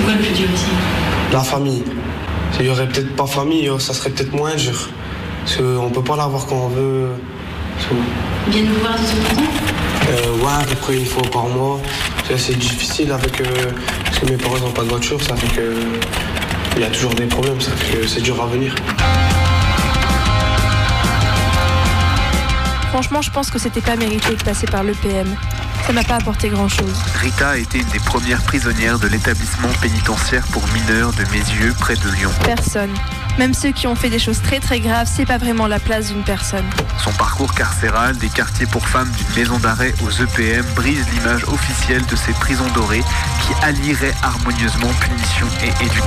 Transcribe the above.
C'est quoi le plus dur ici? La famille. S'il y aurait peut-être pas famille, ça serait peut-être moins dur. Parce qu'on peut pas l'avoir quand on veut. Ils viennent vous voir de temps en temps? Ouais, à peu près une fois par mois. C'est difficile avec parce que mes parents n'ont pas de voiture, ça fait que il y a toujours des problèmes, ça fait que c'est dur à venir. Franchement, je pense que c'était pas mérité de passer par l'EPM. Ça m'a pas apporté grand-chose. Rita a été une des premières prisonnières de l'établissement pénitentiaire pour mineurs de Mézieux, près de Lyon. Personne. Même ceux qui ont fait des choses très très graves, c'est pas vraiment la place d'une personne. Son parcours carcéral des quartiers pour femmes d'une maison d'arrêt aux EPM brise l'image officielle de ces prisons dorées qui allieraient harmonieusement punition et éducation.